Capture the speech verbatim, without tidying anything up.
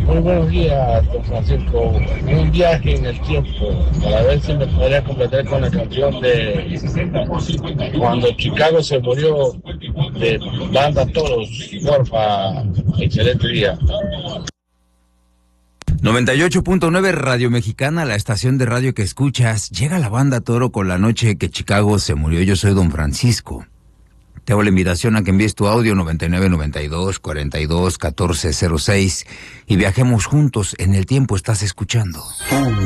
Muy buenos días, don Francisco. Un viaje en el tiempo, para ver si me podría completar con la canción de Cuando Chicago se murió, de Banda Toros. Porfa, excelente día. noventa y ocho punto nueve Radio Mexicana, la estación de radio que escuchas. Llega la Banda Toro con la noche que Chicago se murió. Yo soy don Francisco. Te hago la invitación a que envíes tu audio noventa y nueve noventa y dos cuarenta y dos catorce cero seis y viajemos juntos en el tiempo. Estás escuchando